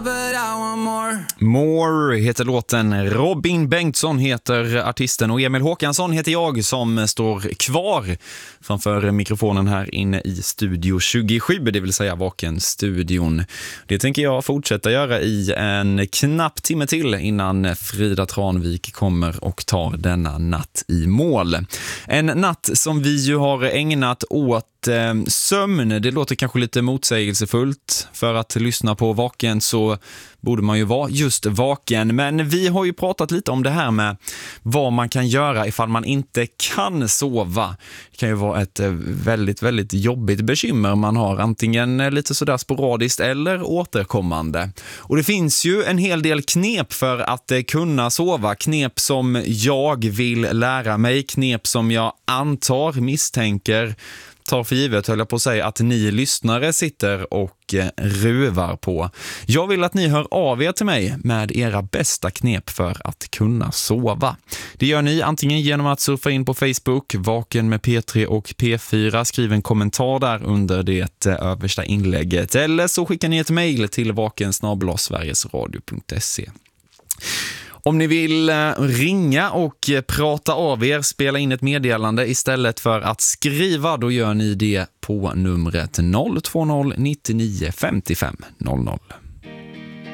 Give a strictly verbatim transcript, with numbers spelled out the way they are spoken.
but I want more. More heter låten, Robin Bengtsson heter artisten och Emil Håkansson heter jag som står kvar framför mikrofonen här inne i studio tjugosju, det vill säga Vaken-studion. Det tänker jag fortsätta göra i en knapp timme till innan Frida Tranvik kommer och tar denna natt i mål. En natt som vi ju har ägnat åt sömn. Det låter kanske lite motsägelsefullt. För att lyssna på Vaken så borde man ju vara just vaken. Men vi har ju pratat lite om det här med vad man kan göra ifall man inte kan sova. Det kan ju vara ett väldigt, väldigt jobbigt bekymmer man har. Antingen lite sådär sporadiskt eller återkommande. Och det finns ju en hel del knep för att kunna sova. Knep som jag vill lära mig. Knep som jag antar, misstänker, tar för givet, höll jag på att säga, att ni lyssnare sitter och ruvar på. Jag vill att ni hör av er till mig med era bästa knep för att kunna sova. Det gör ni antingen genom att surfa in på Facebook, Vaken med P tre och P fyra, skriv en kommentar där under det översta inlägget, eller så skickar ni ett mejl till vaken snabel-a sverigesradio punkt se. Om ni vill ringa och prata av er, spela in ett meddelande istället för att skriva, då gör ni det på numret noll två noll nio nio fem fem noll noll.